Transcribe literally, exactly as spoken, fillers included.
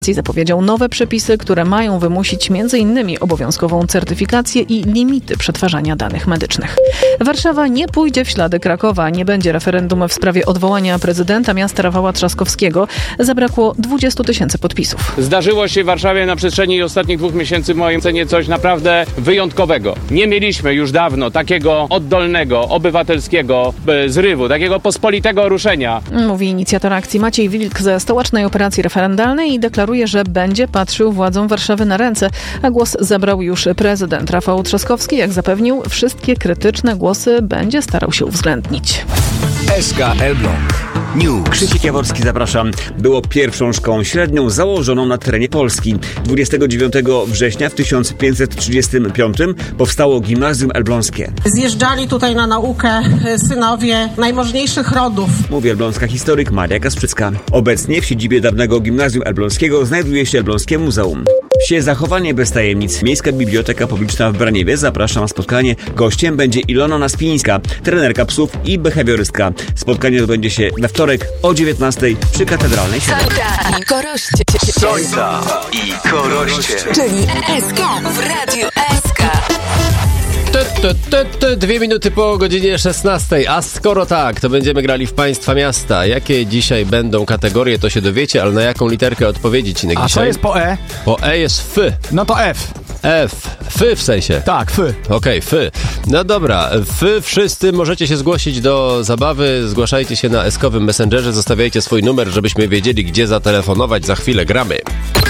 Zapowiedział nowe przepisy, które mają wymusić między innymi obowiązkową certyfikację i limity przetwarzania danych medycznych. Warszawa nie pójdzie w ślady Krakowa. Nie będzie referendum w sprawie odwołania prezydenta miasta Rafała Trzaskowskiego. Zabrakło dwudziestu tysięcy podpisów. Zdarzyło się w Warszawie na przestrzeni ostatnich dwóch miesięcy w mojej ocenie coś naprawdę wyjątkowego. Nie mieliśmy już dawno takiego oddolnego, obywatelskiego zrywu, takiego pospolitego ruszenia. Mówi inicjator akcji Maciej Wilk ze stołecznej operacji referendalnej i deklaruje, że będzie patrzył władzom Warszawy na ręce, a głos zabrał już prezydent Rafał Trzaskowski. Jak zapewnił, wszystkie krytyczne głosy będzie starał się uwzględnić. S K Elbląg News. Krzysiek Jaworski, zapraszam. Było pierwszą szkołą średnią założoną na terenie Polski. dwudziestego dziewiątego września w tysiąc pięćset trzydziestym piątym powstało Gimnazjum Elbląskie. Zjeżdżali tutaj na naukę synowie najmożniejszych rodów. Mówi elbląska historyk Maria Kasprzycka. Obecnie w siedzibie dawnego Gimnazjum Elbląskiego znajduje się Elbląskie Muzeum. Wsie Zachowanie bez tajemnic. Miejska Biblioteka Publiczna w Braniewie zaprasza na spotkanie. Gościem będzie Ilona Naspińska, trenerka psów i behawiorystka. Spotkanie odbędzie się we wtorek o dziewiętnastej przy Katedralnej Siedem. Sońca i Koroście. Sońca i Koroście. Czyli S K w Radiu S K. Te, te, te, te, dwie minuty po godzinie szesnastej. A skoro tak, to będziemy grali w państwa miasta. Jakie dzisiaj będą kategorie, to się dowiecie, ale na jaką literkę odpowiedzieć na dzisiaj? A co jest po E? Po E jest F. No to F. F. F w sensie. Tak, F. Okej, F. No dobra, F. Wszyscy możecie się zgłosić do zabawy. Zgłaszajcie się na eskowym Messengerze, zostawiajcie swój numer, żebyśmy wiedzieli, gdzie zatelefonować. Za chwilę gramy.